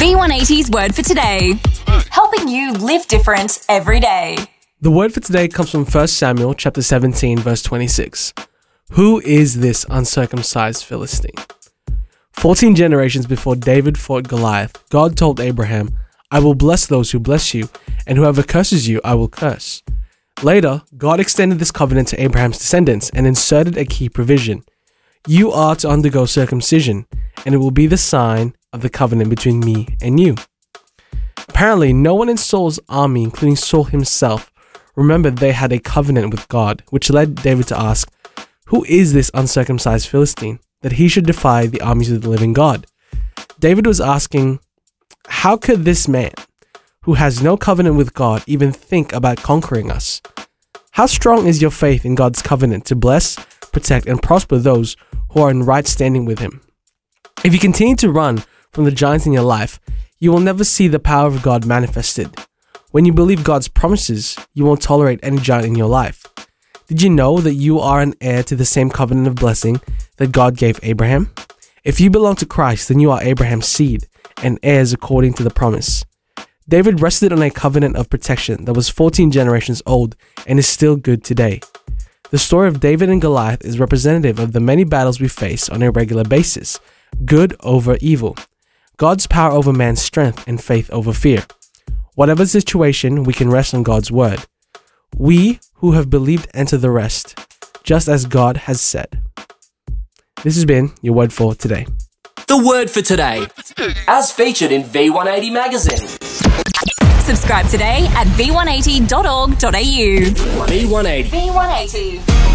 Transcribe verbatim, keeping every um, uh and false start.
V one eighty's Word for Today, helping you live different every day. The word for today comes from First Samuel chapter seventeen, verse twenty-six. Who is this uncircumcised Philistine? Fourteen generations before David fought Goliath, God told Abraham, I will bless those who bless you, and whoever curses you, I will curse. Later, God extended this covenant to Abraham's descendants and inserted a key provision. You are to undergo circumcision, and it will be the sign of the covenant between me and you. Apparently, no one in Saul's army, including Saul himself, remembered they had a covenant with God, which led David to ask, who is this uncircumcised Philistine, that he should defy the armies of the living God? David was asking, how could this man, who has no covenant with God, even think about conquering us? How strong is your faith in God's covenant to bless, protect, and prosper those who are in right standing with him? If you continue to run from the giants in your life, you will never see the power of God manifested. When you believe God's promises, you won't tolerate any giant in your life. Did you know that you are an heir to the same covenant of blessing that God gave Abraham? If you belong to Christ, then you are Abraham's seed and heirs according to the promise. David rested on a covenant of protection that was fourteen generations old and is still good today. The story of David and Goliath is representative of the many battles we face on a regular basis, good over evil, God's power over man's strength, and faith over fear. Whatever situation, we can rest on God's word. We who have believed enter the rest, just as God has said. This has been your word for today. The word for today, as featured in V one eighty magazine. Subscribe today at v one eighty dot org dot a u. V one eighty. V one eighty.